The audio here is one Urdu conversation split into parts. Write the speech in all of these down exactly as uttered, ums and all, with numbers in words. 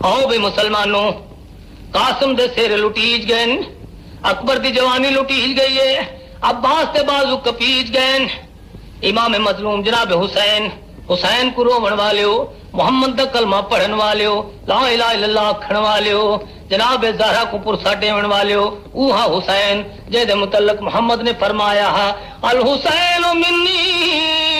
آؤ بے مسلمانوں، قاسم دے سیر لٹیج گئے، اکبر دی جوانی لٹیج گئی ہے، عباس دے بازو کپیج گئے، امام مظلوم جناب حسین حسین کو رومن والے ہو، محمد دا کلمہ پڑھن والے ہو، لا الہ الا اللہ کھڑ والے ہو، جناب زہرا کو پرسا ڈیون والے ہو، اوہا حسین جے دے متعلق محمد نے فرمایا ہے الحسین منی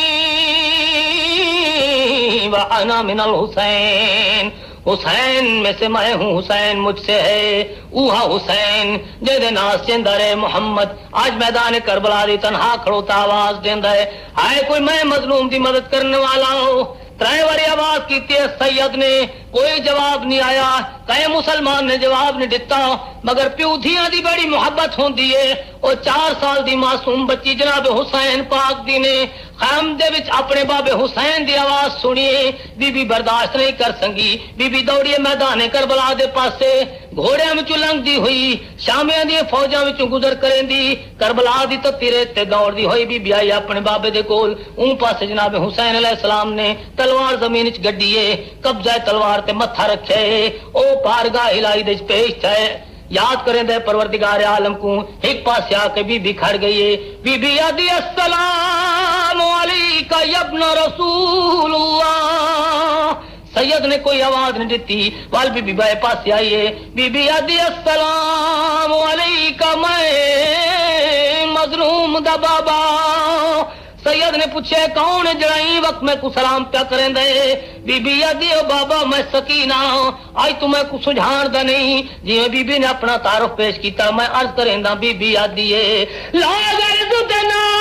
وانا من الحسین، حسین میں سے میں ہوں، حسین مجھ سے ہے، اوہا حسین جے دے ناس چندہ رہے محمد آج میدان کربلا دی تنہا کھڑوتا آواز دیندہ ہے، آئے کوئی میں مظلوم دی مدد کرنے والا ہو، ترائے واری آواز کیتی ہے سید نے، کوئی جواب نہیں آیا، کئی مسلمان نے جواب نہیں دیتا، مگر پیو دھیاں دی بڑی محبت ہوندی ہے، اور چار سال دی معصوم بچی جناب حسین پاک دی نے خیم دے وچ اپنے باب حسین دی آواز سنیے، بی بی برداشت نہیں کر سنگی، بی بی دوڑیے میدان کربلا دے پاسے، گھوڑیاں وچوں لنگ دی ہوئی، شامیاں دی فوجاں وچوں گزر کریں دی، کربلا دی تتی ریت تے دوڑ دی ہوئی، بی بی آئی اپنے بابے دے کول، اون پاسے جناب حسین علیہ السلام نے تلوار زمین وچ گڈیے، قبضہ تلوار تے متھا رکھے، او پارگاہ الہی دے پیش تھے، یاد کریں دے پروردگار عالم کو، ایک پاس آ کے بی بی کھڑ گئی ہے، بی بی یادی السلام علیکہ ابن رسول اللہ، سید نے کوئی آواز نہیں دیتی، وال بی بی بائے پاس آئی ہے، بی بی یادی السلام علیکہ میں مظلوم دا بابا، سید نے پوچھے کون جڑائی وقت میں کو سلام پیا کریں دے، بی بی یادی او بابا میں سکینہ، آج تو میں کو سجھان دا نہیں، جی بی بی نے اپنا تعارف پیش کیتا، میں عرض کریں دا بی بی یادی ہے لا غرض دینا